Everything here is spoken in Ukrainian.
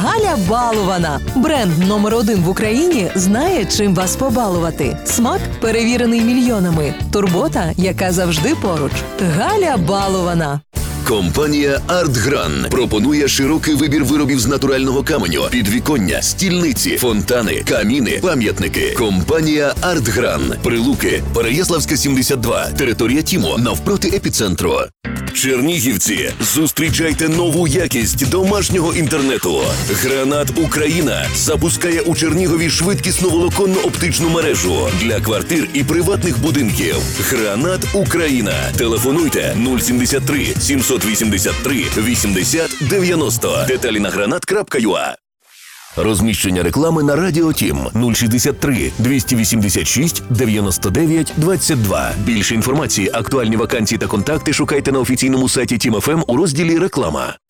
Галя балована. Бренд номер 1 в Україні знає, чим вас побалувати. Смак перевірений мільйонами. Турбота, яка завжди поруч. Галя балована. Компанія «Артгран» пропонує широкий вибір виробів з натурального каменю, підвіконня, стільниці, фонтани, каміни, пам'ятники. Компанія «Артгран». Прилуки, Переяславська, 72, територія ТІМО, навпроти епіцентру. Чернігівці, зустрічайте нову якість домашнього інтернету. «Гранат Україна» запускає у Чернігові швидкісну волоконно-оптичну мережу для квартир і приватних будинків. «Гранат Україна». Телефонуйте 073 783 80 90. Деталі на granat.ua. Розміщення реклами на Радіо Тім 063 286 99 22. Більше інформації, актуальні вакансії та контакти шукайте на офіційному сайті Тім ФМ у розділі «Реклама».